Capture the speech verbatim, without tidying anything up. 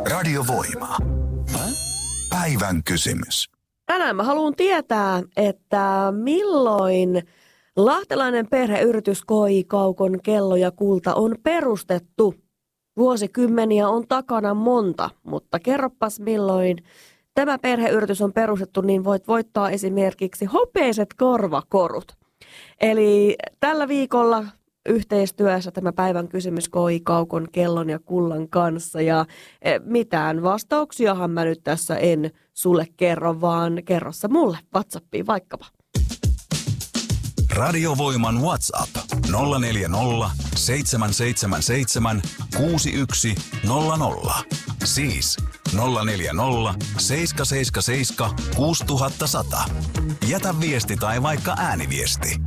Radiovoima. Päivän kysymys. Tänään mä haluan tietää, että milloin lahtelainen perheyritys K I Kaukon Kello ja Kulta on perustettu. Vuosikymmeniä on takana monta, mutta kerropas milloin tämä perheyritys on perustettu, niin voit voittaa esimerkiksi hopeiset korvakorut. Eli tällä viikolla yhteistyössä tämä päivän kysymys K I Kaukon Kellon ja Kullan kanssa. Ja mitään vastauksiahan mä nyt tässä en sulle kerro, vaan kerro sä mulle WhatsAppiin vaikkapa. Radiovoiman WhatsApp nolla neljä nolla, seitsemän seitsemän seitsemän, kuusi yksi nolla nolla. Siis nolla neljä nolla, seitsemän seitsemän seitsemän, kuusi nolla nolla. Jätä viesti tai vaikka ääniviesti.